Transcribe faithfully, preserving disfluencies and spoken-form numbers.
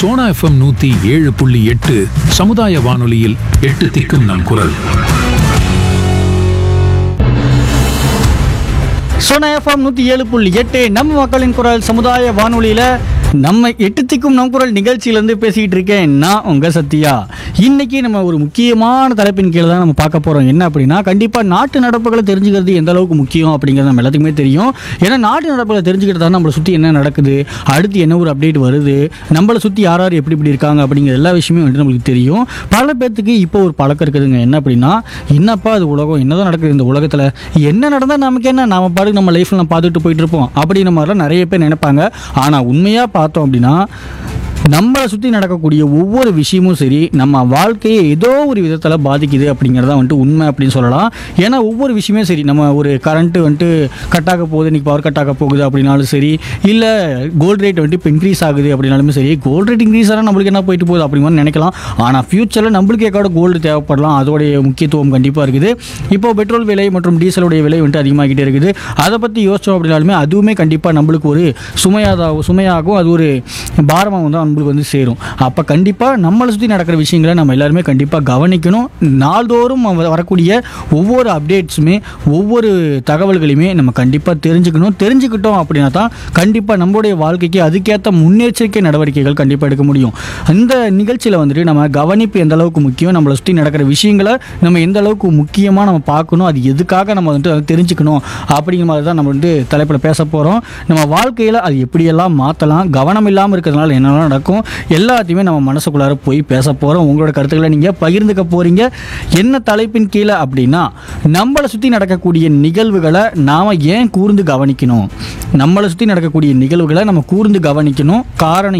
Sona FM நூத்தி ஏழு புள்ளி எட்டு சமுதாய வானொலியில் எட்டு திக்கும் நம் குரல். சோனா எஃப்எம் நூற்றி ஏழு புள்ளி எட்டு நம்ம மக்களின் குரல் சமுதாய வானொலியில் நம்ம எட்டு திக்கும் நம் குரல் நிகழ்ச்சியிலேருந்து பேசிக்கிட்டு இருக்கேன் நான் உங்கள் சத்யா. இன்றைக்கி நம்ம ஒரு முக்கியமான தலைப்பின் கீழே தான் நம்ம பார்க்க போகிறோம். என்ன அப்படின்னா, கண்டிப்பாக நாட்டு நடப்புகளை தெரிஞ்சுக்கிறது எந்த அளவுக்கு முக்கியம் அப்படிங்கிறது நம்ம எல்லாத்துக்குமே தெரியும். ஏன்னா நாட்டு நடப்புகளை தெரிஞ்சுக்கிட்டு தான் நம்மளை சுற்றி என்ன நடக்குது, அடுத்து என்ன ஒரு அப்டேட் வருது, நம்மளை சுற்றி யார் யார் எப்படி இப்படி இருக்காங்க அப்படிங்கிற எல்லா விஷயமே வந்துட்டு நம்மளுக்கு தெரியும். பல பேர்த்துக்கு இப்போ ஒரு பழக்கம் இருக்குதுங்க. என்ன அப்படின்னா, என்னப்பா அது உலகம், என்னதான் நடக்குது இந்த உலகத்தில், என்ன நடந்தால் நமக்கு என்ன, நம்ம பாட்டு நம்ம லைஃப்பில் நம்ம பார்த்துட்டு போயிட்டு இருப்போம் அப்படின்ற மாதிரிலாம் நிறைய பேர் நினைப்பாங்க. ஆனால் உண்மையாக பார்த்தோம் அப்படின்னா, நம்மளை சுற்றி நடக்கக்கூடிய ஒவ்வொரு விஷயமும் சரி நம்ம வாழ்க்கையை ஏதோ ஒரு விதத்தில் பாதிக்குது அப்படிங்கிறதா வந்துட்டு உண்மை அப்படின்னு சொல்லலாம். ஏன்னா ஒவ்வொரு விஷயமே சரி, நம்ம ஒரு கரண்ட்டு வந்துட்டு கட்டாக போகுது, இன்றைக்கி பவர் கட்டாக போகுது அப்படின்னாலும் சரி, இல்லை கோல்டு ரேட் வந்துட்டு இப்போ இன்க்ரீஸ் ஆகுது அப்படின்னாலுமே சரி, கோல்டு ரேட் இன்க்ரீஸ் ஆனால் நம்மளுக்கு என்ன போயிட்டு போகுது அப்படி மாதிரி நினைக்கலாம். ஆனால் ஃப்யூச்சரில் நம்மளுக்கு எக்காவது கோல்டு தேவைப்படலாம். அதோடைய முக்கியத்துவம் கண்டிப்பாக இருக்குது. இப்போ பெட்ரோல் விலை மற்றும் டீசலுடைய விலை வந்துட்டு அதிகமாகிட்டே இருக்குது. அதை பற்றி யோசித்தோம் அப்படின்னாலுமே அதுவுமே கண்டிப்பாக நம்மளுக்கு ஒரு சுமையாக சுமையாகும், அது ஒரு பாரமாக வந்து நம்மளுக்கு வந்து சேரும். அப்போ கண்டிப்பாக நம்மளை சுற்றி நடக்கிற விஷயங்களை நம்ம எல்லாருமே கண்டிப்பாக கவனிக்கணும். நாள்தோறும் வரக்கூடிய ஒவ்வொரு அப்டேட்ஸுமே ஒவ்வொரு தகவல்களையுமே நம்ம கண்டிப்பாக தெரிஞ்சுக்கணும். தெரிஞ்சுக்கிட்டோம் அப்படின்னா தான் கண்டிப்பாக நம்மளுடைய வாழ்க்கைக்கு அதுக்கேற்ற முன்னெச்சரிக்கை நடவடிக்கைகள் கண்டிப்பாக எடுக்க முடியும். இந்த நிகழ்ச்சியில் வந்துட்டு நம்ம கவனிப்பு எந்த அளவுக்கு முக்கியம், நம்மளை சுற்றி நடக்கிற விஷயங்களை நம்ம எந்த அளவுக்கு முக்கியமாக நம்ம பார்க்கணும், அது எதுக்காக நம்ம வந்துட்டு அதை தெரிஞ்சுக்கணும் அப்படிங்கிற மாதிரி தான் நம்ம வந்து தலைப்பில் பேச போகிறோம். நம்ம வாழ்க்கையில் அது எப்படியெல்லாம் மாற்றலாம், கவனம் இல்லாமல் இருக்கிறதுனால என்னெல்லாம் நடக்கும், எல்லாத்தையுமே நம்ம மனசுக்குள்ளார போய் பேச போகிறோம். உங்களோட கருத்துக்களை நீங்கள் பகிர்ந்துக்க போகிறீங்க. என்ன தலைப்பின் கீழே அப்படின்னா, நம்மளை சுற்றி நடக்கக்கூடிய நிகழ்வுகளை நாம் ஏன் கூர்ந்து கவனிக்கணும், நம்மளை சுற்றி நடக்கக்கூடிய நிகழ்வுகளை நம்ம கூர்ந்து கவனிக்கணும். காரணம்